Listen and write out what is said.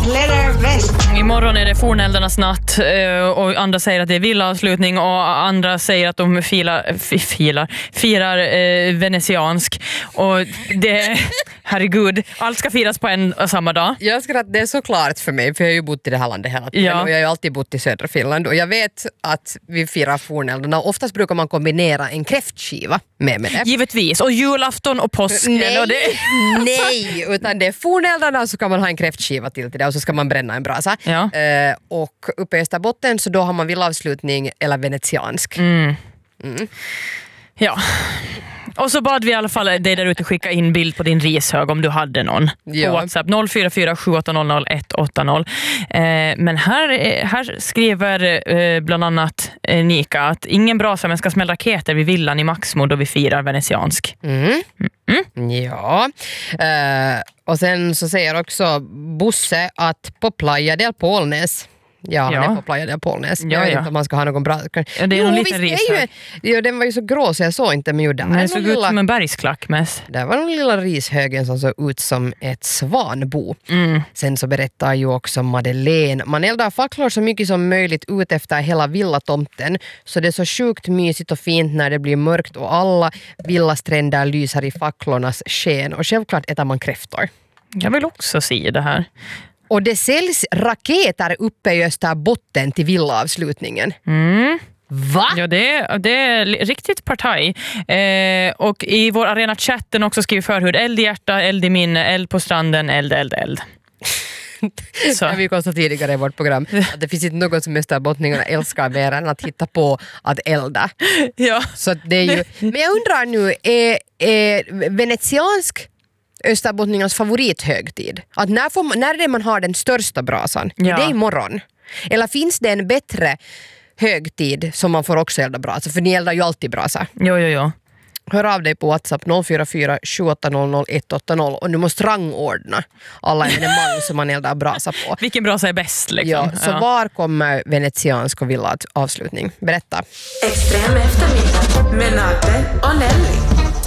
letter west. Imorgon är det forneldarnas natt och andra säger att det är villavslutning och andra säger att de firar venetiansk. Och det, herregud, allt ska firas på en och samma dag. Jag ska att det är så klart för mig, för jag har ju bott i det här landet hela tiden, Ja. och jag har ju alltid bott i södra Finland, och jag vet att vi firar forneldarna. Oftast brukar man kombinera en kräftskiva med det. Givetvis, och julafton och påsken. Nej, Och det... nej, utan det är forneldarna, så kan man ha en kräftskiva till det och så ska man bränna en brasa. Ja. Och uppe i Österbotten så då har man villavslutning eller venetiansk. Ja. Och så bad vi i alla fall dig där ute skicka in bild på din rishög om du hade någon. Ja. På WhatsApp 044 780 180. Men här skriver bland annat Nika att ingen brasa men ska smälla raketer vid villan i Maxmo då vi firar venetiansk. Ja. Och sen så säger också Bosse att på Playa del Polnes. Ja, han är på Playa del Polnes. Jag vet inte om man ska ha någon bra... Ja, det är någon liten rishög. Ja, den var ju så grå så jag såg inte, men ju där. Den såg ut som en bergsklack mest. Där var den lilla rishögen som såg ut som ett svanbo. Sen så berättar ju också Madeleine. Man eldar facklor så mycket som möjligt ut efter hela villatomten. Så det är så sjukt mysigt och fint när det blir mörkt och alla villastränder lyser i facklornas sken. Och självklart äter man kräftor. Jag vill också se det här. Och det säljs raketer uppe i Österbotten till villavslutningen. Va? Ja, det är riktigt partaj. Och i vår arena-chatten också skriver förhud eld i hjärta, eld i minne, eld på stranden, eld. Så. Vi konstaterade tidigare i vårt program att det finns inte något som österbottningarna älskar mer än att hitta på att elda. Ja. Så det är ju... Men jag undrar nu, är venetiansk österbottningarnas favorithögtid? Att när är det man har den största brasan? Ja. Det är imorgon. Eller finns det en bättre högtid som man får också elda brasa? För ni eldar ju alltid brasa. Jo. Hör av dig på WhatsApp 044 780 180 och du måste rangordna alla evenemang som man eldar brasa på. Vilken brasa är bäst liksom? Ja, så var kommer venetiansk och villa avslutning? Berätta. Extrem eftermiddag med Nate och Nelly.